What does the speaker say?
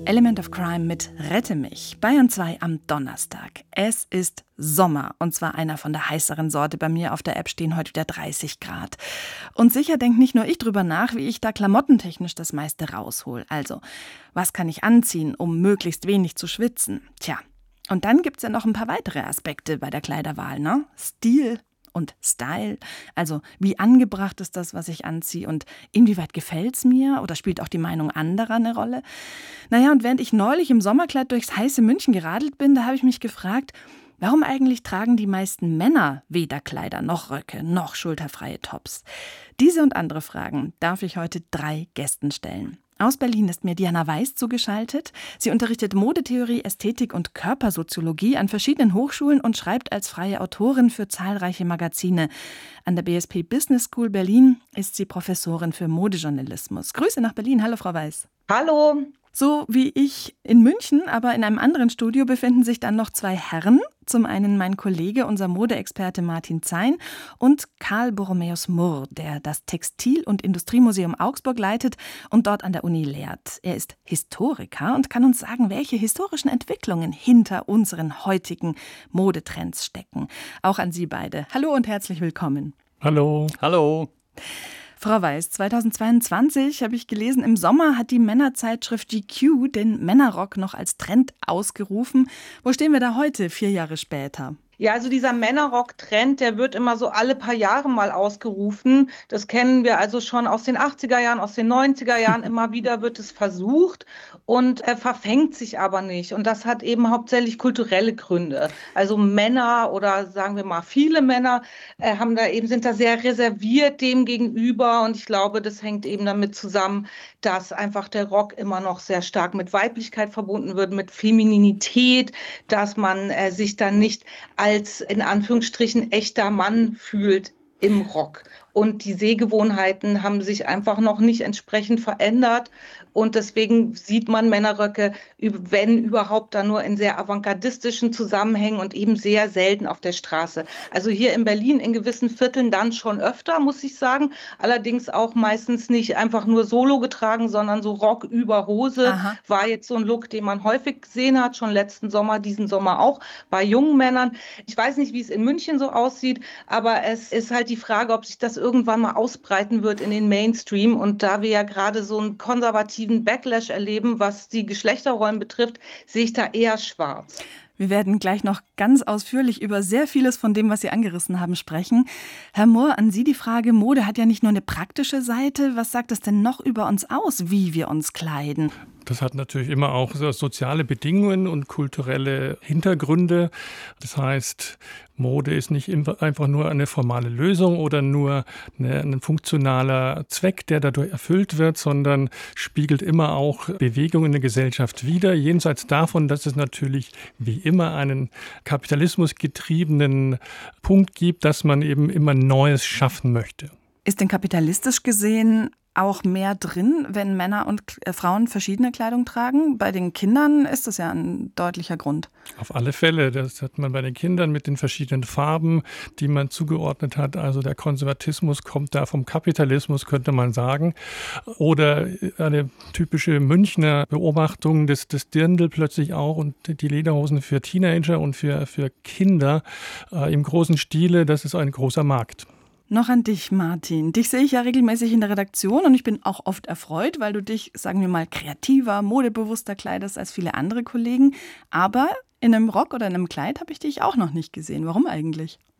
Element of Crime mit Rette mich. Bayern 2 am Donnerstag. Es ist Sommer und zwar einer von der heißeren Sorte. Bei mir auf der App stehen heute wieder 30 Grad. Und sicher denkt nicht nur ich drüber nach, wie ich da klamottentechnisch das meiste raushol. Also, was kann ich anziehen, um möglichst wenig zu schwitzen? Tja, und dann gibt's ja noch ein paar weitere Aspekte bei der Kleiderwahl, ne? Stil und Style, also wie angebracht ist das, was ich anziehe und inwieweit gefällt's mir oder spielt auch die Meinung anderer eine Rolle? Naja, und während ich neulich im Sommerkleid durchs heiße München geradelt bin, da habe ich mich gefragt, warum eigentlich tragen die meisten Männer weder Kleider noch Röcke noch schulterfreie Tops? Diese und andere Fragen darf ich heute 3 Gästen stellen. Aus Berlin ist mir Diana Weiß zugeschaltet. Sie unterrichtet Modetheorie, Ästhetik und Körpersoziologie an verschiedenen Hochschulen und schreibt als freie Autorin für zahlreiche Magazine. An der BSP Business School Berlin ist sie Professorin für Modejournalismus. Grüße nach Berlin. Hallo, Frau Weiß. Hallo. So wie ich in München, aber in einem anderen Studio befinden sich dann noch 2 Herren. Zum einen mein Kollege, unser Modeexperte Martin Zein und Karl Borromäus Murr, der das Textil- und Industriemuseum Augsburg leitet und dort an der Uni lehrt. Er ist Historiker und kann uns sagen, welche historischen Entwicklungen hinter unseren heutigen Modetrends stecken. Auch an Sie beide. Hallo und herzlich willkommen. Hallo. Hallo. Frau Weiß, 2022 habe ich gelesen, im Sommer hat die Männerzeitschrift GQ den Männerrock noch als Trend ausgerufen. Wo stehen wir da heute, 4 Jahre später? Ja, also dieser Männerrock-Trend, der wird immer so alle paar Jahre mal ausgerufen. Das kennen wir also schon aus den 80er Jahren, aus den 90er Jahren. Immer wieder wird es versucht und verfängt sich aber nicht. Und das hat eben hauptsächlich kulturelle Gründe. Also Männer oder sagen wir mal viele Männer sind da sehr reserviert dem gegenüber. Und ich glaube, das hängt eben damit zusammen, dass einfach der Rock immer noch sehr stark mit Weiblichkeit verbunden wird, mit Femininität, dass man sich dann nicht als in Anführungsstrichen echter Mann fühlt im Rock. Und die Sehgewohnheiten haben sich einfach noch nicht entsprechend verändert. Und deswegen sieht man Männerröcke, wenn überhaupt, dann nur in sehr avantgardistischen Zusammenhängen und eben sehr selten auf der Straße. Also hier in Berlin in gewissen Vierteln dann schon öfter, muss ich sagen. Allerdings auch meistens nicht einfach nur Solo getragen, sondern so Rock über Hose. Aha. War jetzt so ein Look, den man häufig gesehen hat, schon letzten Sommer, diesen Sommer auch, bei jungen Männern. Ich weiß nicht, wie es in München so aussieht, aber es ist halt die Frage, ob sich das irgendwann mal ausbreiten wird in den Mainstream. Und da wir ja gerade so einen konservativen Backlash erleben, was die Geschlechterrollen betrifft, sehe ich da eher schwarz. Wir werden gleich noch ganz ausführlich über sehr vieles von dem, was Sie angerissen haben, sprechen. Herr Mohr, an Sie die Frage, Mode hat ja nicht nur eine praktische Seite. Was sagt es denn noch über uns aus, wie wir uns kleiden? Das hat natürlich immer auch so soziale Bedingungen und kulturelle Hintergründe. Das heißt, Mode ist nicht einfach nur eine formale Lösung oder nur ein funktionaler Zweck, der dadurch erfüllt wird, sondern spiegelt immer auch Bewegungen in der Gesellschaft wider. Jenseits davon, dass es natürlich wie immer einen kapitalismusgetriebenen Punkt gibt, dass man eben immer Neues schaffen möchte. Ist denn kapitalistisch gesehen auch mehr drin, wenn Männer und Frauen verschiedene Kleidung tragen? Bei den Kindern ist das ja ein deutlicher Grund. Auf alle Fälle. Das hat man bei den Kindern mit den verschiedenen Farben, die man zugeordnet hat. Also der Konservatismus kommt da vom Kapitalismus, könnte man sagen. Oder eine typische Münchner Beobachtung, das Dirndl plötzlich auch und die Lederhosen für Teenager und für Kinder im großen Stile. Das ist ein großer Markt. Noch an dich, Martin. Dich sehe ich ja regelmäßig in der Redaktion und ich bin auch oft erfreut, weil du dich, sagen wir mal, kreativer, modebewusster kleidest als viele andere Kollegen. Aber in einem Rock oder in einem Kleid habe ich dich auch noch nicht gesehen. Warum eigentlich?